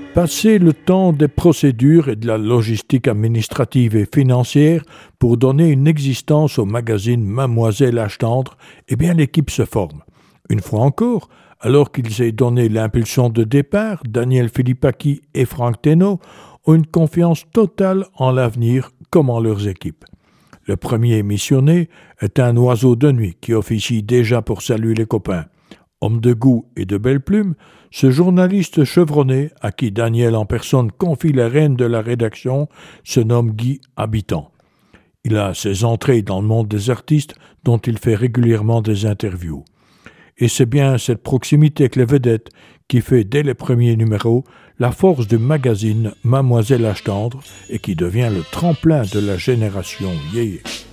Passer le temps des procédures et de la logistique administrative et financière pour donner une existence au magazine Mademoiselle Âge tendre, eh bien l'équipe se forme. Une fois encore, alors qu'ils aient donné l'impulsion de départ, Daniel Philippaki et Franck Thénault ont une confiance totale en l'avenir comme en leurs équipes. Le premier missionné est un oiseau de nuit qui officie déjà pour saluer les copains. Homme de goût et de belle plume, ce journaliste chevronné, à qui Daniel en personne confie les rênes de la rédaction, se nomme Guy Habitant. Il a ses entrées dans le monde des artistes dont il fait régulièrement des interviews. Et c'est bien cette proximité avec les vedettes qui fait dès les premiers numéros la force du magazine Mademoiselle Âge tendre et qui devient le tremplin de la génération vieille.